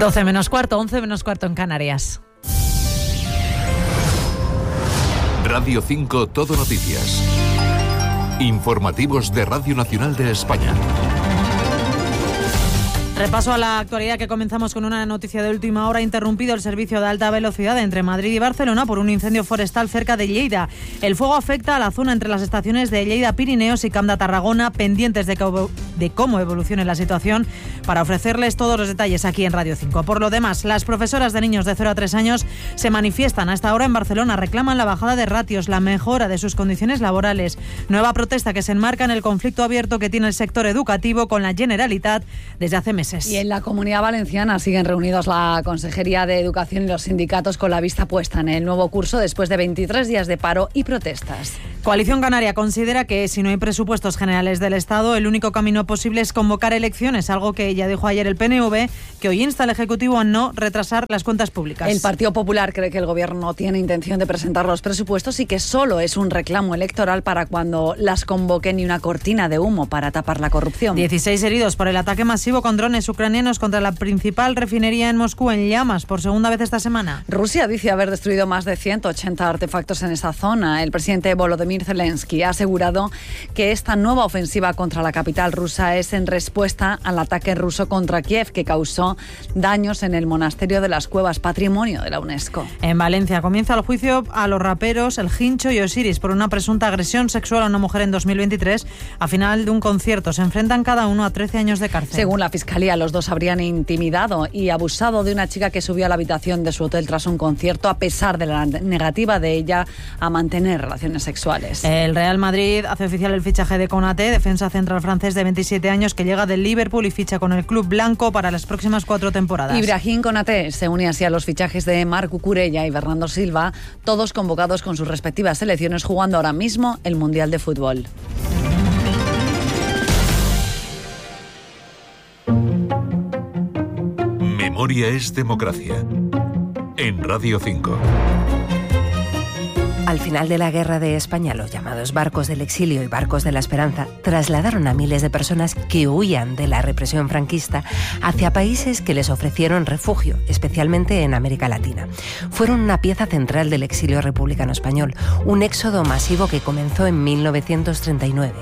12 menos cuarto, 11 menos cuarto en Canarias. Radio 5 Todo Noticias. Informativos de Radio Nacional de España. Repaso a la actualidad, que comenzamos con una noticia de última hora. Ha interrumpido el servicio de alta velocidad entre Madrid y Barcelona por un incendio forestal cerca de Lleida. El fuego afecta a la zona entre las estaciones de Lleida Pirineos y Camp de Tarragona, pendientes de cómo evolucione la situación para ofrecerles todos los detalles aquí en Radio 5. Por lo demás, las profesoras de niños de 0 a 3 años se manifiestan a esta hora en Barcelona. Reclaman la bajada de ratios, la mejora de sus condiciones laborales. Nueva protesta que se enmarca en el conflicto abierto que tiene el sector educativo con la Generalitat desde hace meses. Y en la Comunidad Valenciana siguen reunidos la Consejería de Educación y los sindicatos con la vista puesta en el nuevo curso después de 23 días de paro y protestas. Coalición Canaria considera que si no hay presupuestos generales del Estado, el único camino posible es convocar elecciones, algo que ya dijo ayer el PNV, que hoy insta al Ejecutivo a no retrasar las cuentas públicas. El Partido Popular cree que el Gobierno tiene intención de presentar los presupuestos y que solo es un reclamo electoral para cuando las convoquen y una cortina de humo para tapar la corrupción. 16 heridos por el ataque masivo con drones ucranianos contra la principal refinería en Moscú, en llamas por segunda vez esta semana. Rusia dice haber destruido más de 180 artefactos en esa zona. El presidente Volodymyr Zelensky ha asegurado que esta nueva ofensiva contra la capital rusa es en respuesta al ataque ruso contra Kiev, que causó daños en el monasterio de las Cuevas, patrimonio de la UNESCO. En Valencia comienza el juicio a los raperos El Hincho y Osiris por una presunta agresión sexual a una mujer en 2023 a final de un concierto. Se enfrentan cada uno a 13 años de cárcel. Según la Fiscalía, los dos habrían intimidado y abusado de una chica que subió a la habitación de su hotel tras un concierto, a pesar de la negativa de ella a mantener relaciones sexuales. El Real Madrid hace oficial el fichaje de Konaté, defensa central francés de 27 años que llega del Liverpool y ficha con el club blanco para las próximas 4 temporadas. Ibrahim Konaté se une así a los fichajes de Marc Cucurella y Bernardo Silva, todos convocados con sus respectivas selecciones, jugando ahora mismo el Mundial de Fútbol. Memoria es democracia. En Radio 5. Al final de la Guerra de España, los llamados barcos del exilio y barcos de la esperanza trasladaron a miles de personas que huían de la represión franquista hacia países que les ofrecieron refugio, especialmente en América Latina. Fueron una pieza central del exilio republicano español, un éxodo masivo que comenzó en 1939.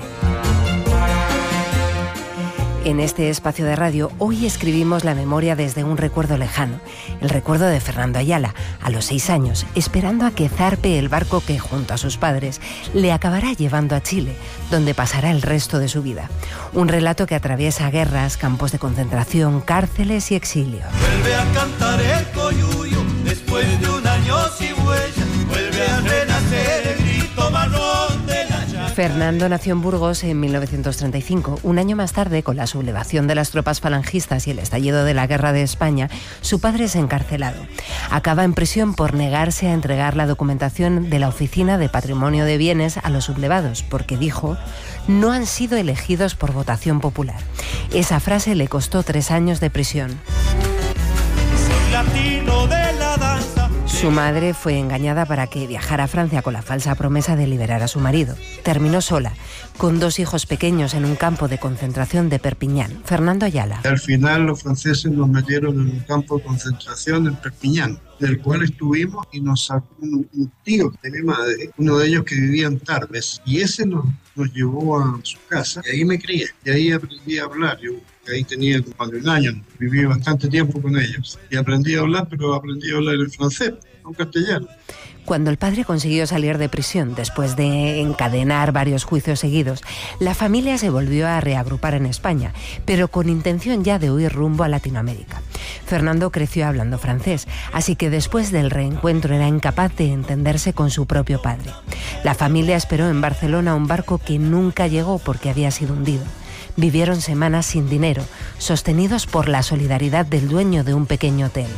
En este espacio de radio, hoy escribimos la memoria desde un recuerdo lejano, el recuerdo de Fernando Ayala, a los 6 años, esperando a que zarpe el barco que, junto a sus padres, le acabará llevando a Chile, donde pasará el resto de su vida. Un relato que atraviesa guerras, campos de concentración, cárceles y exilio. Vuelve a cantar el coyuyo, después de un año sin huella, vuelve a renacer el grito marrón de la llama. Fernando nació en Burgos en 1935. Un año más tarde, con la sublevación de las tropas falangistas y el estallido de la Guerra de España, su padre es encarcelado. Acaba en prisión por negarse a entregar la documentación de la Oficina de Patrimonio de Bienes a los sublevados, porque dijo: no han sido elegidos por votación popular. Esa frase le costó 3 años de prisión. Soy latino de la danza. Su madre fue engañada para que viajara a Francia con la falsa promesa de liberar a su marido. Terminó sola, con 2 hijos pequeños en un campo de concentración de Perpiñán. Fernando Ayala. Al final los franceses nos metieron en un campo de concentración en Perpiñán, del cual estuvimos, y nos sacó un tío de mi madre, uno de ellos que vivía en Tarbes, y ese nos llevó a su casa, y ahí me crié, y ahí aprendí a hablar. Yo ahí tenía más de 1 año, viví bastante tiempo con ellos, y aprendí a hablar, pero aprendí a hablar en francés, no castellano. Cuando el padre consiguió salir de prisión, después de encadenar varios juicios seguidos, la familia se volvió a reagrupar en España, pero con intención ya de huir rumbo a Latinoamérica. Fernando creció hablando francés, así que después del reencuentro era incapaz de entenderse con su propio padre. La familia esperó en Barcelona un barco que nunca llegó porque había sido hundido. Vivieron semanas sin dinero, sostenidos por la solidaridad del dueño de un pequeño hotel.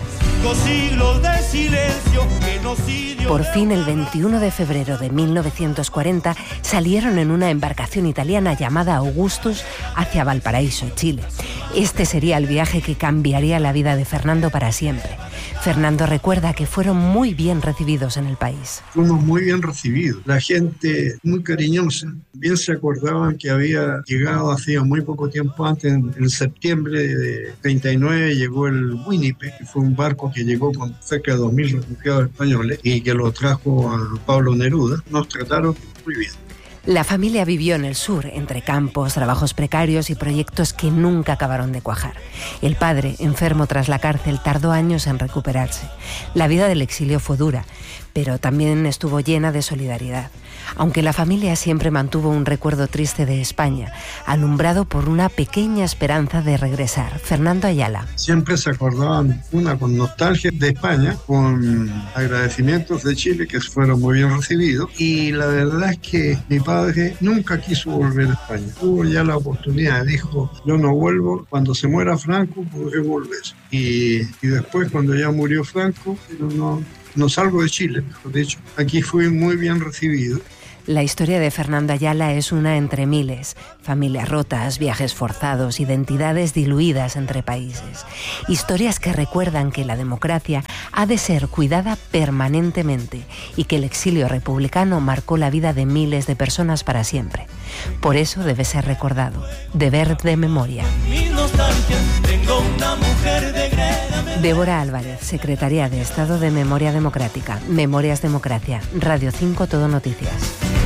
5 siglos de silencio genocidio. Por fin, el 21 de febrero de 1940, salieron en una embarcación italiana llamada Augustus hacia Valparaíso, Chile. Este sería el viaje que cambiaría la vida de Fernando para siempre. Fernando recuerda que fueron muy bien recibidos en el país. Fuimos muy bien recibidos. La gente muy cariñosa. Bien se acordaban que había llegado hacía muy poco tiempo antes, en septiembre de 39, llegó el Winnipeg, que fue un barco que llegó con cerca de 2.000 refugiados españoles y que lo trajo a Pablo Neruda. Nos trataron muy bien. La familia vivió en el sur, entre campos, trabajos precarios y proyectos que nunca acabaron de cuajar. El padre, enfermo tras la cárcel, tardó años en recuperarse. La vida del exilio fue dura, pero también estuvo llena de solidaridad. Aunque la familia siempre mantuvo un recuerdo triste de España, alumbrado por una pequeña esperanza de regresar. Fernando Ayala. Siempre se acordaban, con nostalgia de España, con agradecimientos de Chile, que fueron muy bien recibidos. Y la verdad es que mi padre nunca quiso volver a España. Tuvo ya la oportunidad, dijo, yo no vuelvo, cuando se muera Franco podré volver. Y después, cuando ya murió Franco, no salgo de Chile, mejor dicho. Aquí fui muy bien recibido. La historia de Fernando Ayala es una entre miles. Familias rotas, viajes forzados, identidades diluidas entre países. Historias que recuerdan que la democracia ha de ser cuidada permanentemente y que el exilio republicano marcó la vida de miles de personas para siempre. Por eso debe ser recordado. Deber de memoria. Débora Álvarez, Secretaría de Estado de Memoria Democrática. Memorias Democracia. Radio 5 Todo Noticias.